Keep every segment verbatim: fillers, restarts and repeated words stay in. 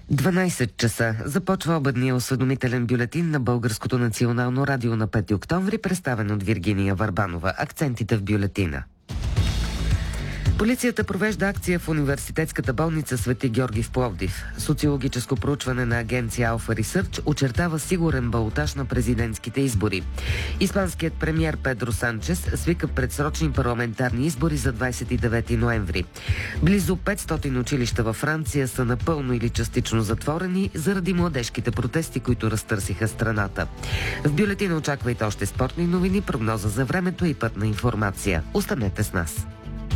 дванайсет часа започва обедния осведомителен бюлетин на Българското национално радио на пети октомври, представен от Виргиния Варбанова. Акцентите в бюлетина. Полицията провежда акция в университетската болница Свети Георги в Пловдив. Социологическо проучване на агенция Алфа Ресърч очертава сигурен балотаж на президентските избори. Испанският премиер Педро Санчес свика предсрочни парламентарни избори за двадесет и девети ноември. Близо петстотин училища във Франция са напълно или частично затворени заради младежките протести, които разтърсиха страната. В бюлетина очаквайте още спортни новини, прогноза за времето и пътна информация. Останете с нас.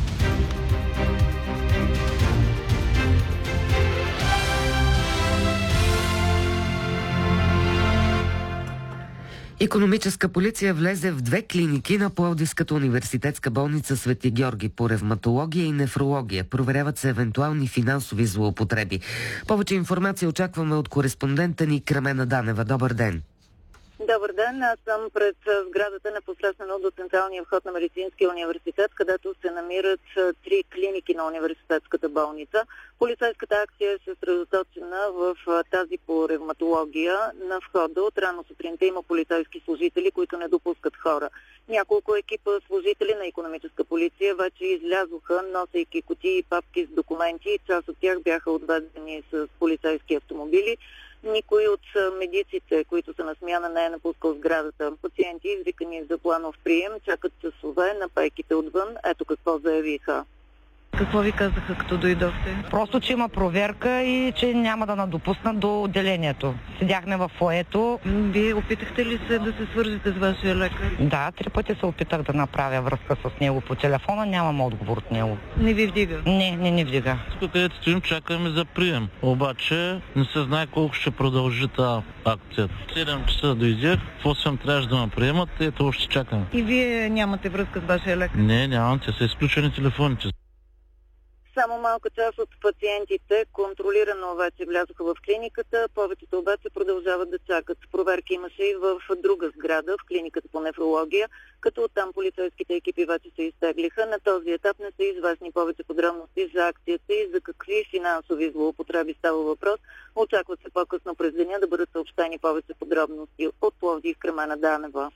Икономическа полиция влезе в две клиники на Пловдивската университетска болница Свети Георги по ревматология и нефрология. Проверяват се евентуални финансови злоупотреби. Повече информация очакваме от кореспондента ни Кремена Данева. Добър ден! Добър ден, аз съм пред сградата непосредствено до централния вход на Медицинския университет, където се намират три клиники на университетската болница. Полицейската акция е съсредоточена в тази по ревматология. На входа от рано сутринта има полицейски служители, които не допускат хора. Няколко екипа служители на икономическа полиция вече излязоха, носейки кутии и папки с документи. Част от тях бяха отведени с полицейски автомобили. Никой от медиците, които са на смяна, не е напускал сградата. Пациенти, извикани за планов прием, чакат часове на пейките отвън. Ето какво заявиха. Какво ви казаха, като дойдохте? Просто, че има проверка и че няма да надопуснат до отделението. Седяхме в фоето. Вие опитахте ли се да се свържете с вашия лекар? Да, три пъти се опитах да направя връзка с него по телефона, нямам отговор от него. Не ви вдига? Не, не ни вдига. Тук където стоим, чакаме за прием. Обаче не се знае колко ще продължи тази акция. В седем часа дойдех, в осем трябваше да ме приемат, ето още чакам. И вие нямате връзка с вашия лекар? Не, нямам, те са изключени телефоните. Само малка част от пациентите контролирано вече влязоха в клиниката, повечето обаче продължават да чакат. Проверки имаше и в друга сграда, в клиниката по нефрология, като оттам полицейските екипи вече се изтеглиха. На този етап не са известни повече подробности за акцията и за какви финансови злоупотреби става въпрос. Очакват се по-късно през деня да бъдат съобщени повече подробности. От Пловдив, Кремена Данева.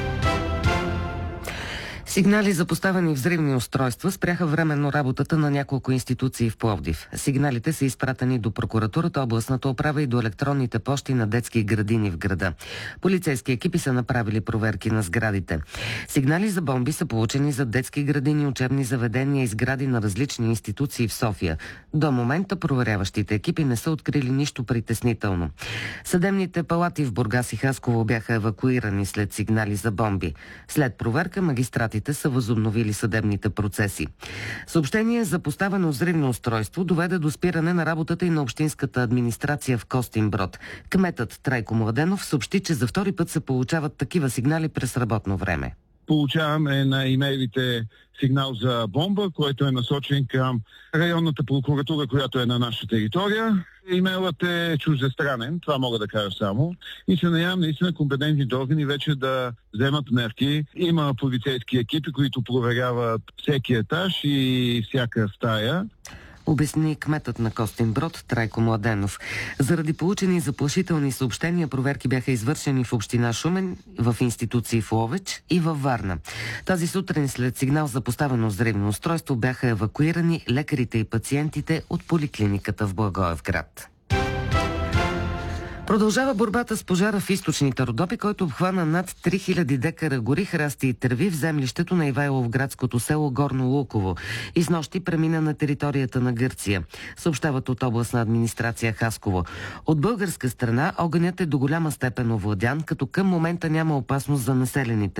Сигнали за поставени взривни устройства спряха временно работата на няколко институции в Пловдив. Сигналите са изпратени до прокуратурата, областната управа и до електронните пощи на детски градини в града. Полицейски екипи са направили проверки на сградите. Сигнали за бомби са получени за детски градини, учебни заведения и сгради на различни институции в София. До момента проверяващите екипи не са открили нищо притеснително. Съдебните палати в Бургас и Хасково бяха евакуирани след сигнали за бомби. След проверка магистратите са възобновили съдебните процеси. Съобщение за поставено взривно устройство доведе до спиране на работата и на общинската администрация в Костинброд. Кметът Трайко Младенов съобщи, че за втори път се получават такива сигнали през работно време. Получаваме на имейлите сигнал за бомба, който е насочен към районната прокуратура, която е на наша територия. Имейлът е чуждестранен, това мога да кажа само. И се надявам наистина компетентните органи вече да вземат мерки. Има полицейски екипи, които проверяват всеки етаж и всяка стая. Обясни кметът на Костинброд Трайко Младенов. Заради получени заплашителни съобщения, проверки бяха извършени в община Шумен, в институции в Ловеч и във Варна. Тази сутрин след сигнал за поставено взривно устройство бяха евакуирани лекарите и пациентите от поликлиниката в Благоевград. Продължава борбата с пожара в източните Родопи, който обхвана над три хиляди декара гори, храсти и тръви в землището на Ивайловградското село Горно Луково. И снощи премина на територията на Гърция, съобщават от областна администрация Хасково. От българска страна огънят е до голяма степен овладян, като към момента няма опасност за населените